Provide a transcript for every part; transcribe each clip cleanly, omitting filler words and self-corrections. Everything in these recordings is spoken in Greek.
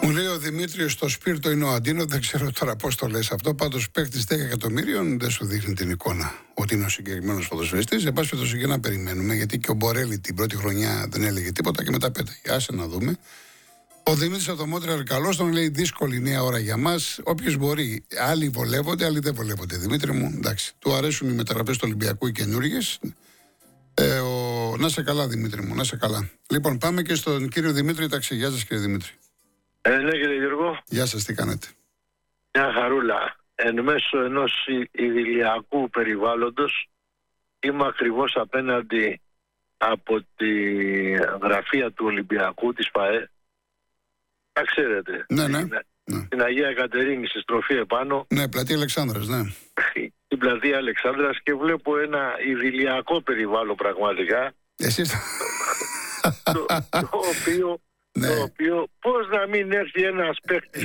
Μου λέει ο Δημήτριος, στο Σπίρτο είναι ο Αντίνο, δεν ξέρω τώρα πώς το λες αυτό. Πάντως παίκτης 10 εκατομμύριων δεν σου δείχνει την εικόνα ότι είναι ο συγκεκριμένος ποδοσφαιριστής. Εν πάση περιπτώσει και να περιμένουμε, γιατί και ο Μπορέλη την πρώτη χρονιά δεν έλεγε τίποτα και μετά πέταγε. Άσε να δούμε. Ο Δημήτρης από το Μόντρεαλ, καλώς τον, λέει, δύσκολη νέα ώρα για μας. Όποιος μπορεί. Άλλοι βολεύονται, άλλοι δεν βολεύονται. Δημήτρη μου, εντάξει. Του αρέσουν οι μεταγραφές του Ολυμπιακού, οι καινούργιες. Να σε καλά, Δημήτρη μου, να σε καλά. Λοιπόν, πάμε και στον κύριο Δημήτρη Ταξί. Γεια σας, κύριε Δημήτρη. Ναι, κύριε Γιώργο. Γεια σας, τι κάνετε? Μια χαρούλα. Εν μέσω ενός ιδηλιακού περιβάλλοντος είμαι ακριβώς απέναντι από τη γραφεία του Ολυμπιακού, της ΠΑΕ. Τα ξέρετε. Ναι. Την Αγία Κατερίνη, στη στροφή επάνω. Ναι, πλατεία Αλεξάνδρας, ναι. Την πλατεία Αλεξάνδρας, και βλέπω ένα ιδηλιακό περιβάλλον πραγματικά. Εσείς... Το οποίο πώς να μην έρθει ένας παίκτης,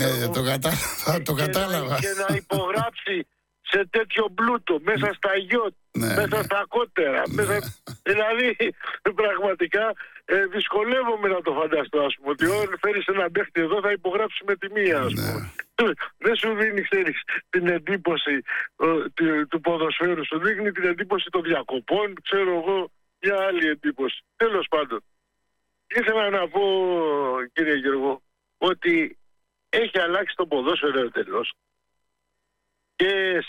το κατάλαβα. Και να υπογράψει σε τέτοιο πλούτο, μέσα στα γιότ, μέσα στα κότερα, δηλαδή πραγματικά δυσκολεύομαι να το φανταστώ, ας πούμε, ότι όταν φέρεις ένα παίκτη εδώ θα υπογράψει με τη μία, ας πούμε. Δεν σου δίνει, ξέρεις, την εντύπωση του ποδοσφαίρου, σου δείχνει την εντύπωση των διακοπών, ξέρω εγώ, μια άλλη εντύπωση. Τέλος πάντων, ήθελα να πω, κύριε Γιώργο, ότι έχει αλλάξει το ποδόσφαιρο εντελώς, και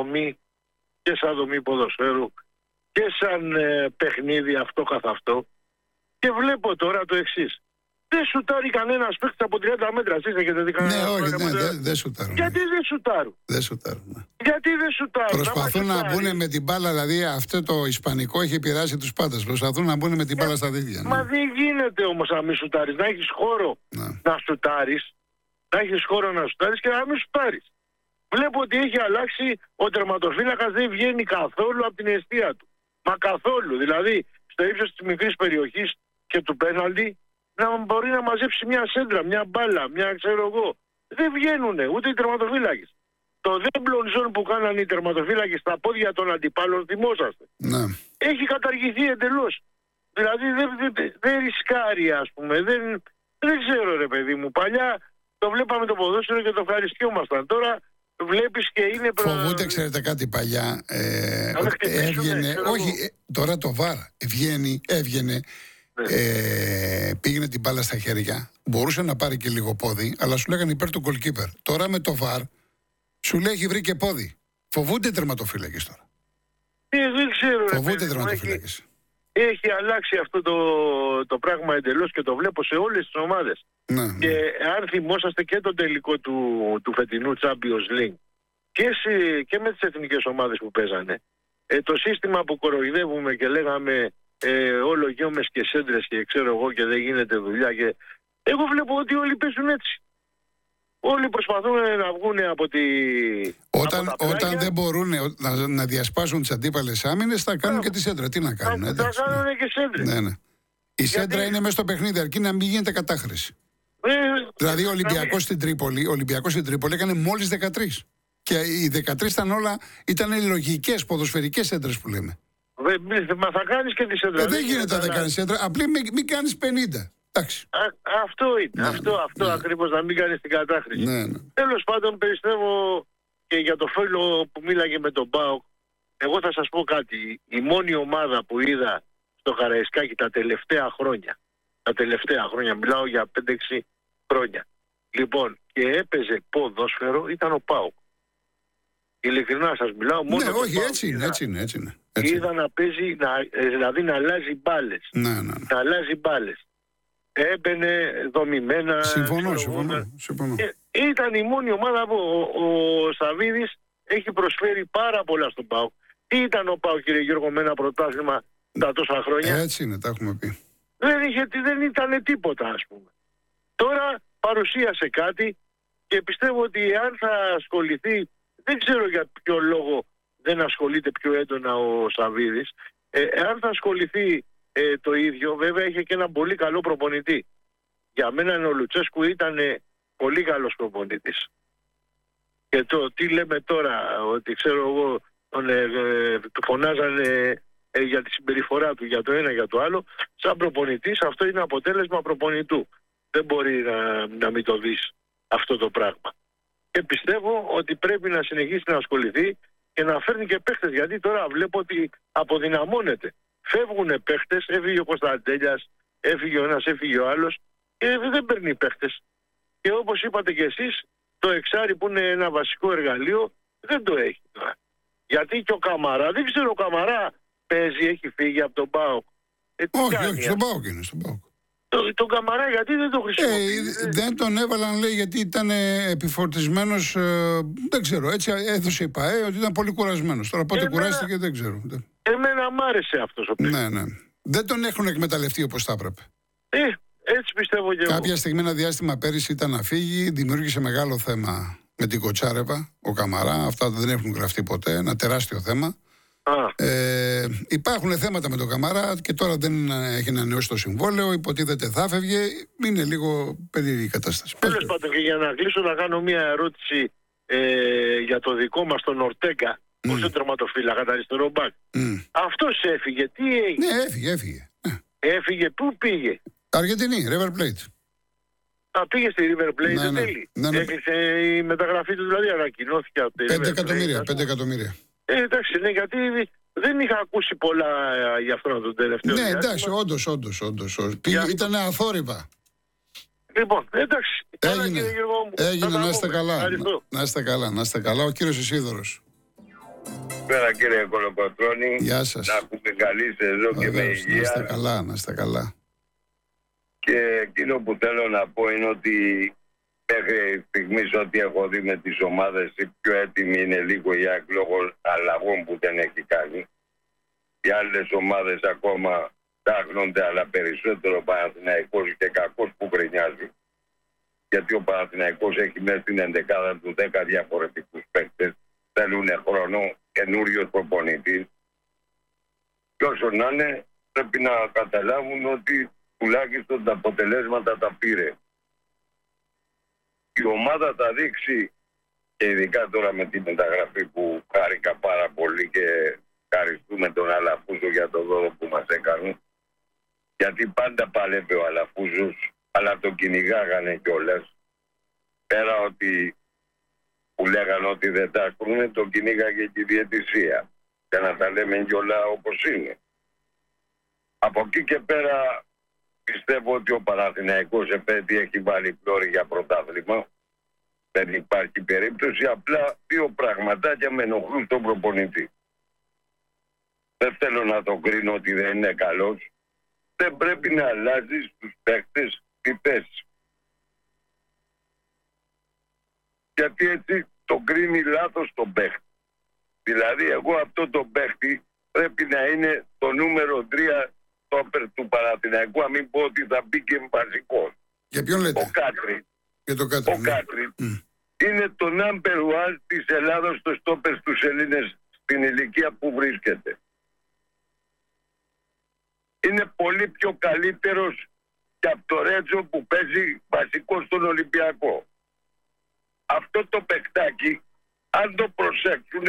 σαν δομή ποδοσφαίρου και σαν παιχνίδι αυτό καθ' αυτό. Και βλέπω τώρα το εξής. Δεν σουτάρει κανένας παίκτης από 30 μέτρα. Εσείς έχετε δει κανένα? Ναι, όχι, δεν σουτάρουν. Γιατί δεν σουτάρουν? Γιατί δεν σουτάρουν? Προσπαθούν να μπουν με την μπάλα, δηλαδή αυτό το ισπανικό έχει επηρεάσει τους πάντες. Προσπαθούν να μπουν με την μπάλα στα δίδια. Ναι. Μα δεν γίνεται όμως να μην σουτάρεις. Να έχεις χώρο να σουτάρεις. Να έχεις χώρο να σουτάρεις και να μην σουτάρεις. Βλέπω ότι έχει αλλάξει, ο τερματοφύλακας δεν βγαίνει καθόλου από την εστία του. Μα καθόλου. Δηλαδή, στο ύψος της μικρής περιοχής και του πέναλτι, να μπορεί να μαζέψει μια σέντρα, μια μπάλα, μια ξέρω εγώ. Δεν βγαίνουνε ούτε οι τερματοφύλακες. Το δέμπλον ζώνη που κάνανε οι τερματοφύλακες στα πόδια των αντιπάλων, θυμόσαστε. Ναι. Έχει καταργηθεί εντελώς. Δηλαδή δεν ρισκάρει, ας πούμε. Δεν ξέρω, ρε παιδί μου. Παλιά το βλέπαμε το ποδόσφαιρο και το ευχαριστιόμασταν. Τώρα βλέπεις και είναι... Φοβούνται, ξέρετε κάτι, παλιά έβγαινε, όχι, τώρα το ΒΑΡ έβγαινε, πήγαινε την μπάλα στα χέρια, μπορούσε να πάρει και λίγο πόδι, αλλά σου λέγανε υπέρ του goalkeeper. Τώρα με το ΒΑΡ σου λέει έχει βρει και πόδι. Φοβούνται τερματοφύλακες τώρα. Δεν ξέρω. Φοβούνται τερματοφύλακες. Έχει αλλάξει αυτό το πράγμα εντελώς και το βλέπω σε όλες τις ομάδες. Ναι. Και αν θυμόσαστε και το τελικό του φετινού Champions League και με τις εθνικές ομάδες που παίζανε, το σύστημα που κοροϊδεύουμε και λέγαμε όλο γιόμες και σέντρες και ξέρω εγώ και δεν γίνεται δουλειά, και εγώ βλέπω ότι όλοι παίζουν έτσι. Όλοι προσπαθούν να βγουν από Όταν δεν μπορούν να διασπάσουν τις αντίπαλες άμυνες, θα κάνουν και τη σέντρα. Τι να κάνουν, θα κάνουν και σέντρες. Ναι. Η σέντρα είναι μέσα στο παιχνίδι, αρκεί να μην γίνεται κατάχρηση. Δηλαδή ο Ολυμπιακός στην Τρίπολη έκανε μόλις 13. Και οι 13 ήταν λογικές ποδοσφαιρικές σέντρες που λέμε. Μα θα κάνεις και τη σέντρα. Δεν γίνεται να δεν κάνεις σέντρα, απλή μην κάνεις 50. Αυτό είναι. Αυτό ακριβώς, να μην κάνεις την κατάχρηση. Ναι. Τέλος πάντων, πιστεύω, και για το φίλο που μίλαγε με τον ΠΑΟΚ, εγώ θα σας πω κάτι. Η μόνη ομάδα που είδα στο Καραϊσκάκι τα τελευταία χρόνια, μιλάω για 5-6 χρόνια, λοιπόν, και έπαιζε ποδόσφαιρο, ήταν ο ΠΑΟΚ. Ειλικρινά σας μιλάω. Ναι, όχι, έτσι είναι. Είδα να παίζει, δηλαδή να αλλάζει μπάλες. Ναι. Να αλλάζει μπάλες. Έμπαινε δομημένα. Συμφωνώ. Ήταν η μόνη ομάδα που ο Σαββίδης έχει προσφέρει πάρα πολλά στον ΠΑΟΚ. Τι ήταν ο ΠΑΟΚ, κύριε Γιώργο, με ένα πρωτάθλημα τα τόσα χρόνια? Έτσι είναι, τα έχουμε πει. Δεν ήταν τίποτα, ας πούμε. Τώρα παρουσίασε κάτι και πιστεύω ότι αν θα ασχοληθεί, δεν ξέρω για ποιο λόγο δεν ασχολείται πιο έντονα ο Σαββίδης, αν θα ασχοληθεί το ίδιο, βέβαια είχε και έναν πολύ καλό προπονητή. Για μένα ο Λουτσέσκου ήταν πολύ καλός προπονητής. Και το τι λέμε τώρα, ότι ξέρω εγώ, του φωνάζανε για τη συμπεριφορά του, για το ένα για το άλλο, σαν προπονητής, αυτό είναι αποτέλεσμα προπονητού. δεν μπορεί να μην το δεις αυτό το πράγμα. Και πιστεύω ότι πρέπει να συνεχίσει να ασχοληθεί και να φέρνει και παίχτες, γιατί τώρα βλέπω ότι αποδυναμώνεται. Φεύγουν παίχτες, έφυγε ο Κωνσταντέλιας, έφυγε ο ένας, έφυγε ο άλλος και δεν παίρνει παίχτες. Και όπως είπατε και εσείς, το εξάρι που είναι ένα βασικό εργαλείο δεν το έχει τώρα. Γιατί και ο Καμαρά, δεν ξέρω, ο Καμαρά παίζει, έχει φύγει από τον ΠΑΟΚ. Όχι, στον ΠΑΟΚ είναι, στον ΠΑΟΚ. Τον Καμαρά γιατί δεν το χρησιμοποιεί? Δεν τον έβαλαν, λέει, γιατί ήταν επιφορτισμένος, δεν ξέρω, έτσι έδωσε η ΠΑΕ ότι ήταν πολύ κουρασμένος. Τώρα πότε κουράστηκε δεν ξέρω. Εμένα μ' άρεσε αυτός ο παίκτης. Ναι. Δεν τον έχουν εκμεταλλευτεί όπως θα έπρεπε. Έτσι πιστεύω και εγώ. Κάποια στιγμή, ένα διάστημα πέρυσι ήταν να φύγει, δημιούργησε μεγάλο θέμα με την Κοτσάρεβα, ο Καμαρά. Αυτά δεν έχουν γραφτεί ποτέ, ένα τεράστιο θέμα. Υπάρχουν θέματα με τον Καμαρά και τώρα δεν έχει ανανεώσει το συμβόλαιο. Υποτίθεται θα φεύγε. Είναι λίγο περίεργη η κατάσταση. Τέλος πάντων, και για να κλείσω, να κάνω μια ερώτηση για το δικό μας τον Ορτέγκα, ως τον τερματοφύλακα, τα αριστερό μπακ. Αυτός έφυγε, τι έγινε? Ναι, έφυγε. Έφυγε, πού πήγε? Αργεντινή, River Plate. Πήγε στη River Plate, δεν τέλει. Έκλεισε η μεταγραφή του, δηλαδή ανακοινώθηκε από τη 5 εκατομμύρια. 5 εκατομμύρια. Εντάξει, ναι, γιατί δεν είχα ακούσει πολλά για αυτόν τον τελευταίο. Ναι, εντάξει, όντως. Ήταν αθόρυβα. Λοιπόν, εντάξει. Έγινε, να είστε καλά. Να είστε καλά. Ο κύριος Ισίδωρος. Πέρα κύριε Κολοκοτρώνη. Γεια σας. Να έχουμε καλή σεζόν και με υγεία. Να είστε καλά. Και εκείνο που θέλω να πω είναι ότι μέχρι στιγμής ό,τι έχω δει με τις ομάδες, η πιο έτοιμη είναι λίγο η ΑΕΚ λόγω αλλαγών που δεν έχει κάνει. Οι άλλες ομάδες ακόμα ψάχνονται, αλλά περισσότερο ο Παναθηναϊκός και κακός που γκρινιάζει. Γιατί ο Παναθηναϊκός έχει μέσα στην ενδεκάδα του 10 διαφορετικούς παίκτες. Θέλουν χρόνο, καινούριος προπονητής. Και όσο να είναι, πρέπει να καταλάβουν ότι τουλάχιστον τα αποτελέσματα τα πήρε. Η ομάδα θα δείξει, και ειδικά τώρα με τη μεταγραφή που χάρηκα πάρα πολύ και ευχαριστούμε τον Αλαφούζο για το δώρο που μας έκαναν, γιατί πάντα παλεύει ο Αλαφούζος, αλλά τον κυνηγάγανε κιόλας. Πέρα ότι που λέγανε ότι δεν τα ακούνε, τον κυνήγαγε και η διαιτησία. Και να τα λέμε κιόλα όπως είναι. Από εκεί και πέρα πιστεύω ότι ο Παναθηναϊκός επέτει έχει βάλει πλώρη για πρωτάθλημα. Δεν υπάρχει περίπτωση. Απλά δύο πραγματάκια με ενοχλούν τον προπονητή. Δεν θέλω να το κρίνω ότι δεν είναι καλός. Δεν πρέπει να αλλάζει στους παίκτες τη θέση. Γιατί έτσι το κρίνει λάθος τον παίκτη. Δηλαδή εγώ αυτό το παίκτη πρέπει να είναι το νούμερο 3 στόπερ του Παναθηναϊκού, αν μην πω ότι θα μπει και βασικός. Για ποιον λέτε? Ο Κάτρι. Για το Κάτρι. Ο Κάτρι είναι το number one της Ελλάδος στο στόπερ στους Ελλήνες στην ηλικία που βρίσκεται. Είναι πολύ πιο καλύτερος και από το Ρέτζο που παίζει βασικό στον Ολυμπιακό. Αυτό το παικτάκι, αν το προσέξουν,